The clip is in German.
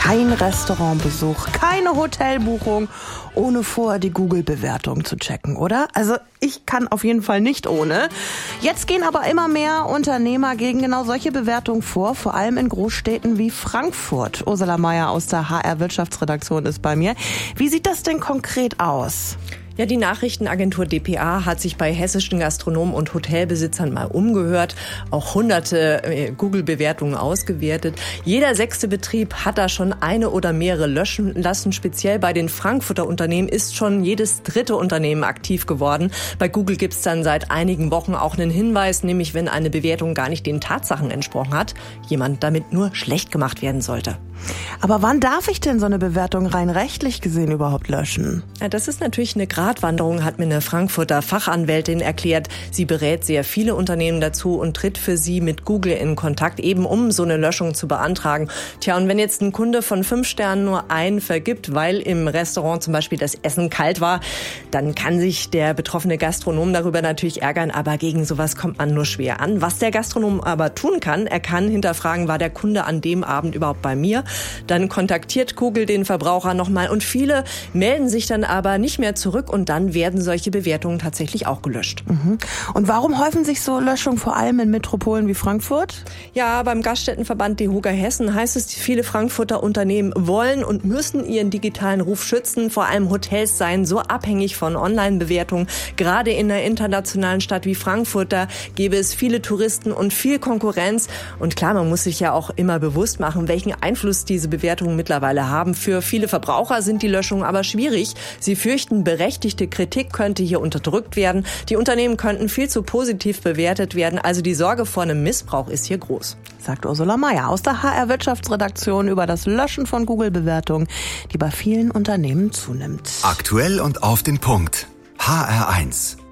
Kein Restaurantbesuch, keine Hotelbuchung, ohne vorher die Google-Bewertung zu checken, oder? Also ich kann auf jeden Fall nicht ohne. Jetzt gehen aber immer mehr Unternehmer gegen genau solche Bewertungen vor, vor allem in Großstädten wie Frankfurt. Ursula Meier aus der HR-Wirtschaftsredaktion ist bei mir. Wie sieht das denn konkret aus? Ja, die Nachrichtenagentur dpa hat sich bei hessischen Gastronomen und Hotelbesitzern mal umgehört, auch hunderte Google-Bewertungen ausgewertet. Jeder 6. Betrieb hat da schon eine oder mehrere löschen lassen. Speziell bei den Frankfurter Unternehmen ist schon jedes 3. Unternehmen aktiv geworden. Bei Google gibt's dann seit einigen Wochen auch einen Hinweis, nämlich wenn eine Bewertung gar nicht den Tatsachen entsprochen hat, jemand damit nur schlecht gemacht werden sollte. Aber wann darf ich denn so eine Bewertung rein rechtlich gesehen überhaupt löschen? Ja, das ist natürlich eine Gratwanderung, hat mir eine Frankfurter Fachanwältin erklärt. Sie berät sehr viele Unternehmen dazu und tritt für sie mit Google in Kontakt, eben um so eine Löschung zu beantragen. Tja, und wenn jetzt ein Kunde von 5 Sternen nur einen vergibt, weil im Restaurant zum Beispiel das Essen kalt war, dann kann sich der betroffene Gastronom darüber natürlich ärgern, aber gegen sowas kommt man nur schwer an. Was der Gastronom aber tun kann, er kann hinterfragen, war der Kunde an dem Abend überhaupt bei mir? Dann kontaktiert Google den Verbraucher nochmal und viele melden sich dann aber nicht mehr zurück und dann werden solche Bewertungen tatsächlich auch gelöscht. Und warum häufen sich so Löschungen vor allem in Metropolen wie Frankfurt? Ja, beim Gaststättenverband DEHOGA Hessen heißt es, viele Frankfurter Unternehmen wollen und müssen ihren digitalen Ruf schützen. Vor allem Hotels seien so abhängig von Online-Bewertungen. Gerade in einer internationalen Stadt wie Frankfurt, da gäbe es viele Touristen und viel Konkurrenz. Und klar, man muss sich ja auch immer bewusst machen, welchen Einfluss diese Bewertungen mittlerweile haben. Für viele Verbraucher sind die Löschungen aber schwierig. Sie fürchten, berechtigte Kritik könnte hier unterdrückt werden. Die Unternehmen könnten viel zu positiv bewertet werden. Also die Sorge vor einem Missbrauch ist hier groß. Sagt Ursula Meier aus der HR-Wirtschaftsredaktion über das Löschen von Google-Bewertungen, die bei vielen Unternehmen zunimmt. Aktuell und auf den Punkt. HR1.